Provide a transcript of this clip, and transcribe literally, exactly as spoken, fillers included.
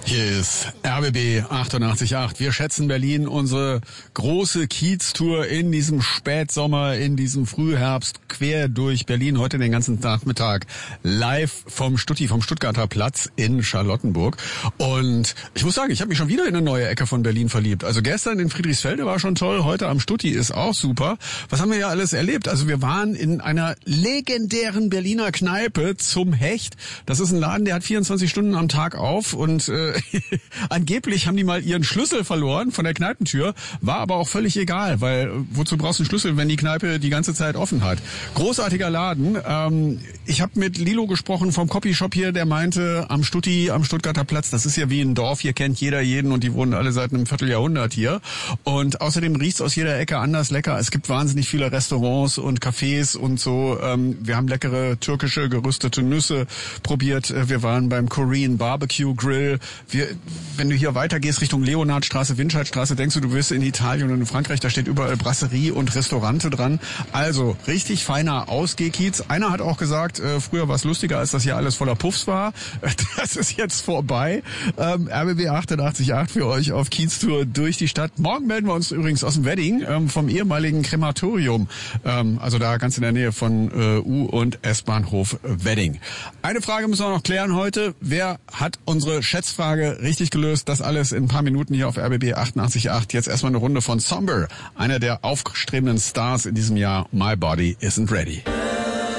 Hier ist R B B achtundachtzig Komma acht. Wir schätzen Berlin, unsere große Kiez-Tour in diesem Spätsommer, in diesem Frühherbst, quer durch Berlin, heute den ganzen Nachmittag live vom Stutti, vom Stuttgarter Platz in Charlottenburg. Und ich muss sagen, ich habe mich schon wieder in eine neue Ecke von Berlin verliebt. Also gestern in Friedrichsfelde war schon toll, heute am Stutti ist auch super. Was haben wir ja alles erlebt? Also wir waren in einer legendären Berliner Kneipe zum Hecht. Das ist ein Laden, der hat vierundzwanzig Stunden am Tag auf und äh, angeblich haben die mal ihren Schlüssel verloren von der Kneipentür, war aber auch völlig egal, weil wozu brauchst du einen Schlüssel, wenn die Kneipe die ganze Zeit offen hat? Großartiger Laden. Ähm, ich habe mit Lilo gesprochen vom Copyshop hier, der meinte, am Stutti, am Stuttgarter Platz, das ist ja wie ein Dorf, hier kennt jeder jeden und die wohnen alle seit einem Vierteljahrhundert hier. Und außerdem riecht's aus jeder Ecke anders lecker. Es gibt wahnsinnig viele Restaurants und Cafés und so. Ähm, wir haben leckere türkische gerüstete Nüsse probiert. Wir waren beim Korean Barbecue Grill. Wir, wenn du hier weitergehst Richtung Leonhardstraße, Windscheidstraße, denkst du, du wirst in Italien und in Frankreich, da steht überall Brasserie und Restaurante dran. Also richtig feiner Ausgehkiez. Einer hat auch gesagt, äh, früher war es lustiger, als das hier alles voller Puffs war. Das ist jetzt vorbei. Ähm, R B B achtundachtzig Komma acht für euch auf Kiez-Tour durch die Stadt. Morgen melden wir uns übrigens aus dem Wedding, ähm, vom ehemaligen Krematorium. Ähm, also da ganz in der Nähe von äh, U- und S-Bahnhof Wedding. Eine Frage müssen wir noch klären heute. Wer hat unsere Schätzfrage richtig gelöst? Das alles in ein paar Minuten hier auf R B B achtundachtzig Komma acht. Jetzt erstmal eine Runde von Somber, einer der aufstrebenden Stars in diesem Jahr. My Body Isn't Ready.